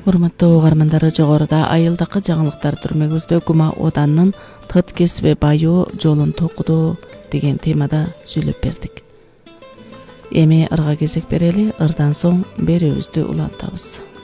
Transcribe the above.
Урматтуу угармандары, жогоруда айылдакы жаңылыктар түрмөгүздө Гума Оданынын тыт кесиби байоо жолун токуду деген темада сүйлөп бердик. Эми ырга кезек берели, ырдан соң берүүбүздү улантабыз.